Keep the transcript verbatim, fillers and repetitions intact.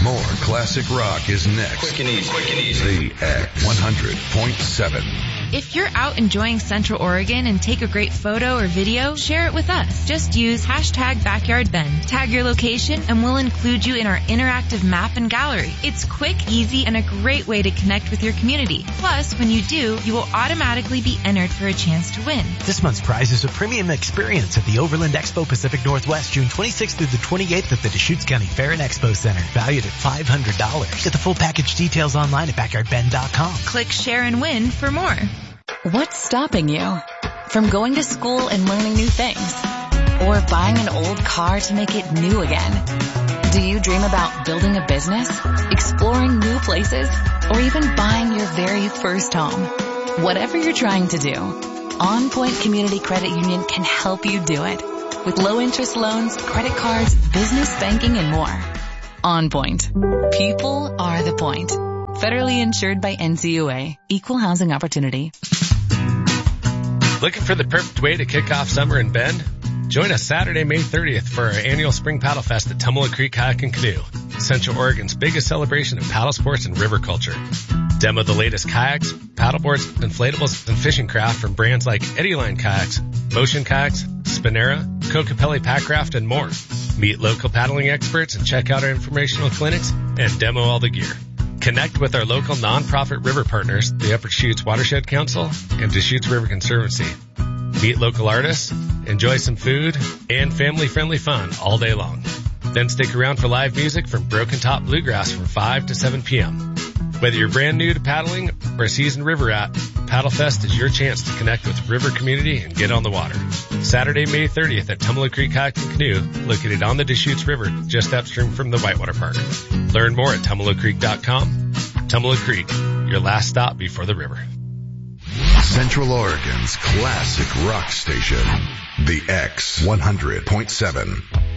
More classic rock is next. Quick and easy. Quick and easy. The X one hundred point seven. If you're out enjoying Central Oregon and take a great photo or video, share it with us. Just use hashtag BackyardBend. Tag your location and we'll include you in our interactive map and gallery. It's quick, easy, and a great way to connect with your community. Plus, when you do, you will automatically be entered for a chance to win. This month's prize is a premium experience at the Overland Expo Pacific Northwest, June twenty-sixth through the twenty-eighth at the Deschutes County Fair and Expo Center, valued at five hundred dollars. Get the full package details online at backyard bend dot com. Click share and win for more. What's stopping you from going to school and learning new things, or buying an old car to make it new again? Do you dream about building a business, exploring new places, or even buying your very first home? Whatever you're trying to do, On Point Community Credit Union can help you do it with low interest loans, credit cards, business banking, and more. On Point. People are the point. Federally insured by N C U A. Equal housing opportunity. Looking for the perfect way to kick off summer in Bend? Join us Saturday, May thirtieth for our annual Spring Paddle Fest at Tumalo Creek Kayak and Canoe, Central Oregon's biggest celebration of paddle sports and river culture. Demo the latest kayaks, paddleboards, inflatables, and fishing craft from brands like Eddyline Kayaks, Motion Kayaks, Spinera, Kokopelli Packraft, and more. Meet local paddling experts and check out our informational clinics and demo all the gear. Connect with our local nonprofit river partners, the Upper Deschutes Watershed Council and Deschutes River Conservancy. Meet local artists, enjoy some food, and family-friendly fun all day long. Then stick around for live music from Broken Top Bluegrass from five to seven p.m. Whether you're brand new to paddling or a seasoned river rat, Paddle Fest is your chance to connect with river community and get on the water. Saturday, May thirtieth at Tumalo Creek Kayak and Canoe, located on the Deschutes River just upstream from the Whitewater Park. Learn more at tumalo creek dot com. Tumalo Creek, your last stop before the river. Central Oregon's classic rock station, the X one hundred point seven.